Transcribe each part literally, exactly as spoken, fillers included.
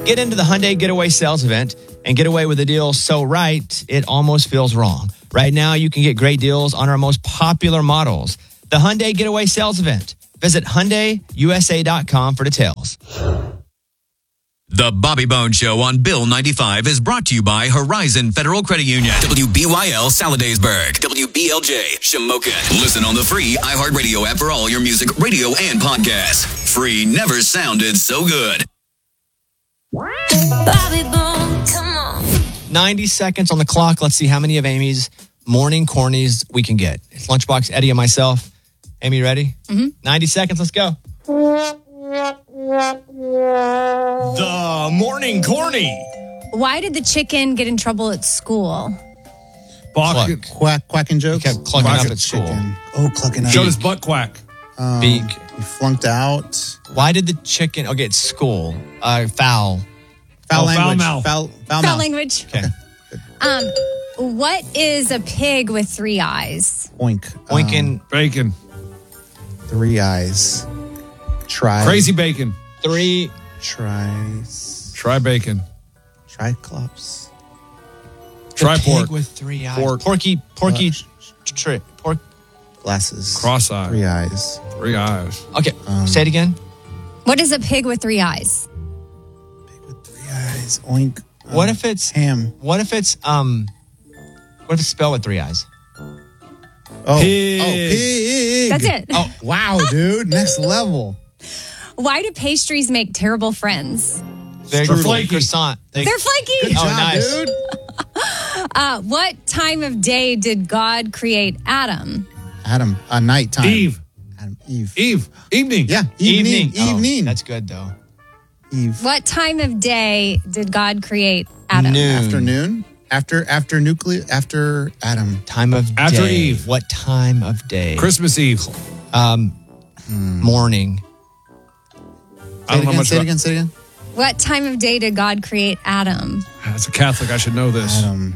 Get into the Hyundai Getaway Sales Event and get away with a deal so right, it almost feels wrong. Right now, you can get great deals on our most popular models. The Hyundai Getaway Sales Event. Visit Hyundai U S A dot com for details. The Bobby Bone Show on Bill ninety-five is brought to you by Horizon Federal Credit Union. W B Y L Saladaysburg. W B L J Shamokin. Listen on the free iHeartRadio app for all your music, radio, and podcasts. Free never sounded so good. Bobby Bone, come on. ninety seconds on the clock. Let's see how many of Amy's morning cornies we can get. It's Lunchbox, Eddie, and myself. Amy, you ready? Mm-hmm. ninety seconds. Let's go. The morning corny. Why did the chicken get in trouble at school? Cluck. Quack, quacking jokes. He kept clucking Quack up at school. chicken. Oh, clucking up. Showed his butt quack. Um, Beak. He flunked out. Why did the chicken... Okay, it's school. Uh, foul. Foul Oh, foul language. mouth. Foul, foul, Foul mouth. language. Okay. Um, what is a pig with three eyes? Oink. Oinking. Um, Bacon. three eyes. Try. Crazy bacon. Three. Try. Try bacon. Triclops. Try the pork. Pig with three eyes. Pork. Porky. Porky. Uh, Tri- pork. Glasses. Cross-eyed. Three eyes. Three eyes. Okay. Um, Say it again. What is a pig with three eyes? Pig with three eyes. Oink. Um, What if it's... ham? What if it's... um? What if it's spelled with three eyes? Oh, Pig. oh, pig. That's it. Oh, Wow, dude. Next level. Why do pastries make terrible friends? they're Strudel. Flaky. croissant. They, They're flaky. Good Oh, job, nice. dude. Uh, what time of day did God create Adam? Adam. Uh, nighttime. Eve. Adam. Eve. Eve. Evening. Yeah. Evening. Oh, Evening. that's good, though. Eve. What time of day did God create Adam? Noon. Afternoon. After after nuclear. After Adam. Time of After day. Eve. What time of day? Christmas Eve. Um, morning. I don't know Say it again. much Say it about again. Say it again. What time of day did God create Adam? As a Catholic, I should know this. Adam.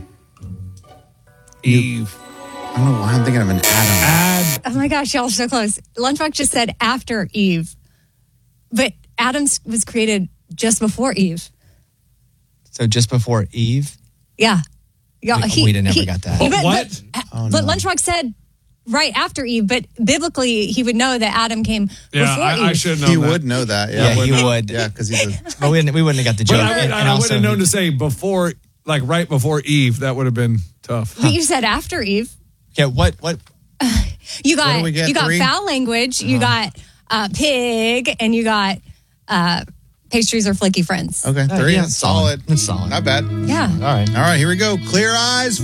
Eve. I don't know why I'm thinking of an Adam. Add. Oh my gosh, y'all are so close. Lunchbox just said after Eve, but Adam was created just before Eve. So just before Eve? Yeah. Y'all, We- we'd have never got that. But, What? But, Oh, but no. Lunchbox said right after Eve, but biblically he would know that Adam came Yeah, before I, Eve. I should know He that. would know that. Yeah, Yeah, he would. Yeah, because he's a. But we, didn't, we wouldn't have got the But joke. I, would, And I would also- have known to say before, like right before Eve. That would have been tough. But you said after Eve. Okay, what? What? You What got do we get, you got three? foul language, you got uh, pig, and you got uh, pastries or flaky friends. Okay, Uh, three. yeah, That's solid. That's solid. Not bad. Yeah. All right. All right, here we go. Clear eyes.